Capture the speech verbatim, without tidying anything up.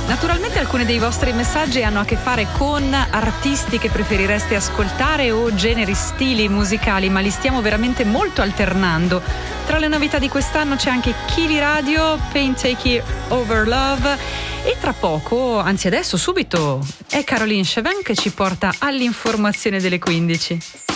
Naturalmente alcuni dei vostri messaggi hanno a che fare con artisti che preferireste ascoltare o generi, stili musicali, ma li stiamo veramente molto alternando. Tra le novità di quest'anno c'è anche Kiwi Radio, Pain Take Over Love e tra poco, anzi adesso subito, è Caroline Chauvin che ci porta all'informazione delle quindici.